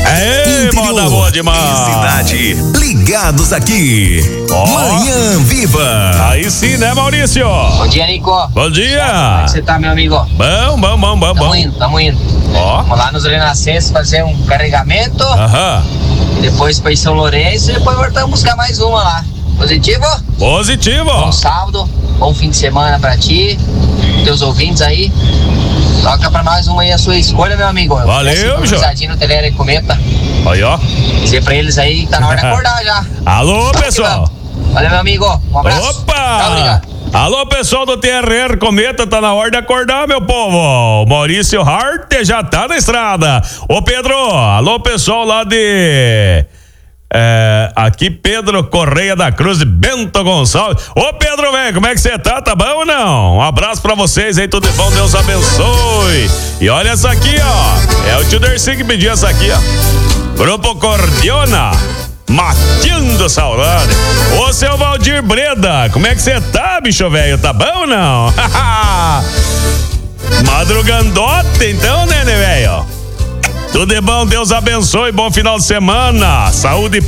Ei, moda boa demais. Cidade, ligados aqui. Manhã Viva. Aí sim, né, Maurício? Bom dia, Nico. Bom dia. Como é que você tá, meu amigo? Bom. Tamo indo. Ó. Vamos lá nos Renascenços fazer um carregamento. Aham. Depois pra ir São Lourenço e depois voltamos buscar mais uma lá. Positivo? Positivo. Bom sábado, bom fim de semana pra ti, teus ouvintes aí. Toca pra nós uma aí a sua escolha, meu amigo. Valeu, bicho. No Telera e Cometa. Aí, ó. Dizer pra eles aí que tá na hora de acordar já. Alô, pessoal. Valeu, meu amigo. Um abraço. Opa! Tchau, obrigado. Alô, pessoal do TRR Cometa, tá na hora de acordar, meu povo. O Maurício Hart já tá na estrada. Ô, Pedro, alô, pessoal lá de... aqui Pedro Correia da Cruz de Bento Gonçalves. Ô, Pedro, velho, como é que você tá? Tá bom ou não? Um abraço pra vocês aí, tudo de bom, Deus abençoe. E olha essa aqui, ó. É o tio Dercy que pediu essa aqui, ó. Grupo Cordiona, matando saudade. Ô, seu Valdir Breda, como é que você tá, bicho velho? Tá bom ou não? Madrugandote, então, né, velho? Tudo de bom, Deus abençoe, bom final de semana, saúde e